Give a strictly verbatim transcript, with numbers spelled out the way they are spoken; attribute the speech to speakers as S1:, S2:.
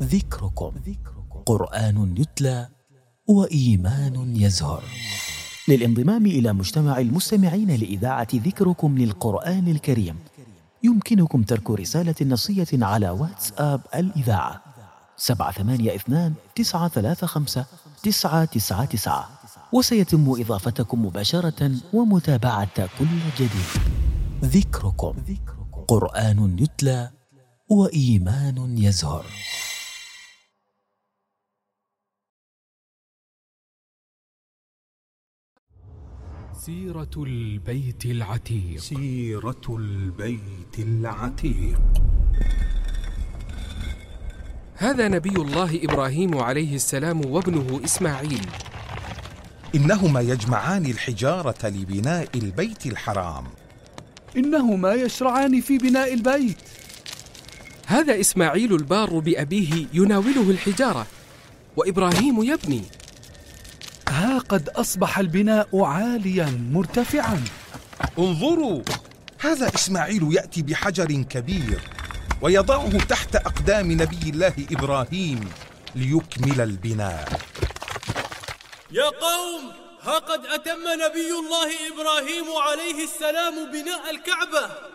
S1: ذكركم قرآن يتلى وإيمان يزهر. للانضمام إلى مجتمع المستمعين لإذاعة ذكركم للقرآن الكريم يمكنكم ترك رسالة نصية على واتساب الإذاعة سبعة ثمانية اثنان تسعة ثلاثة خمسة تسعة تسعة تسعة، وسيتم إضافتكم مباشرة ومتابعة كل جديد. ذكركم قرآن يتلى وإيمان يزهر.
S2: سيرة البيت العتيق.
S3: سيرة البيت العتيق.
S2: هذا نبي الله إبراهيم عليه السلام وابنه إسماعيل.
S3: إنهما يجمعان الحجارة لبناء البيت الحرام.
S4: إنهما يشرعان في بناء البيت.
S2: هذا إسماعيل البار بأبيه يناوله الحجارة، وإبراهيم يبني.
S4: ها قد أصبح البناء عاليا مرتفعا.
S3: انظروا، هذا إسماعيل يأتي بحجر كبير ويضعه تحت أقدام نبي الله إبراهيم ليكمل البناء.
S5: يا قوم، ها قد أتم نبي الله إبراهيم عليه السلام بناء الكعبة.